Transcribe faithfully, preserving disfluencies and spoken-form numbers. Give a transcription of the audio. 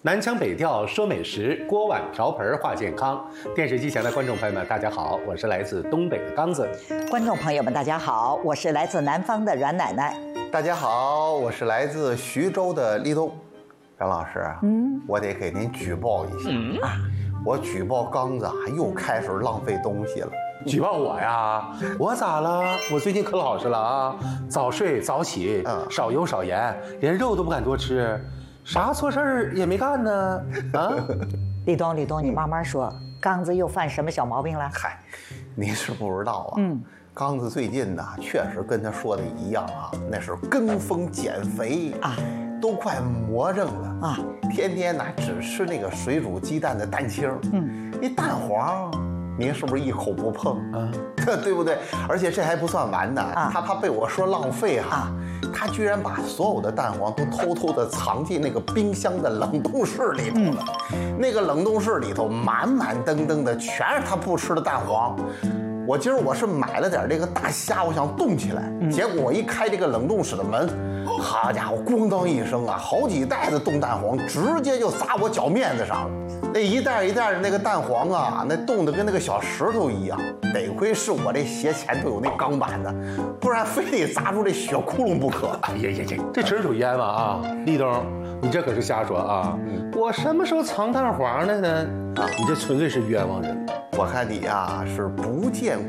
南腔北调说美食，锅碗瓢盆话健康。电视机前的观众朋友们，大家好，我是来自东北的刚子。 观众朋友们，大家好，我是来自南方的阮奶奶。 大家好，我是来自徐州的立冬。阮老师，嗯，我得给您举报一下，嗯、啊，我举报刚子又开始浪费东西了。 举报我呀？我咋了？我最近可老实了啊，早睡早起，嗯，少油少盐，连肉都不敢多吃。啥错事儿也没干呢，啊！ 立冬，立冬，你慢慢说，刚子又犯什么小毛病了？ 嗨，你是不知道啊， 嗯， 刚子最近呢，确实跟他说的一样啊，那是跟风减肥啊，都快魔怔了啊，天天呢只吃那个水煮鸡蛋的蛋清，嗯，那蛋黄，您是不是一口不碰啊？对不对？而且这还不算完呢，啊、他怕被我说浪费哈。啊他居然把所有的蛋黄都偷偷的藏进那个冰箱的冷冻室里头了，嗯、那个冷冻室里头满满登登的全是他不吃的蛋黄。我今儿我是买了点这个大虾，我想冻起来，嗯、结果我一开这个冷冻室的门，好家伙，咣当一声啊，好几袋子冻蛋黄直接就砸我脚面子上了。那一袋一袋的那个蛋黄啊，那冻得跟那个小石头一样。得亏是我这鞋前头有那钢板的，不然非得砸出这血窟窿不可。 哎呀呀呀，这纯属冤枉啊！立冬，你这可是瞎说啊！嗯、我什么时候藏蛋黄了呢？啊，你这纯粹是冤枉人。 我看你呀、啊、是不见